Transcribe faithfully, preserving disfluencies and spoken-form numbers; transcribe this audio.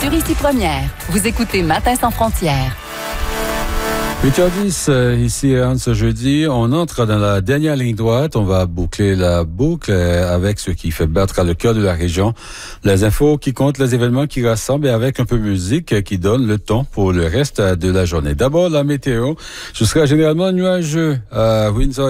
sur Ici Première. Vous écoutez Matin sans frontières. huit heures dix, euh, ici Anne, ce jeudi, on entre dans la dernière ligne droite. On va boucler la boucle euh, avec ce qui fait battre le cœur de la région. Les infos qui comptent, les événements qui rassemblent et avec un peu de musique euh, qui donne le ton pour le reste euh, de la journée. D'abord, la météo. Ce sera généralement nuageux à Windsor.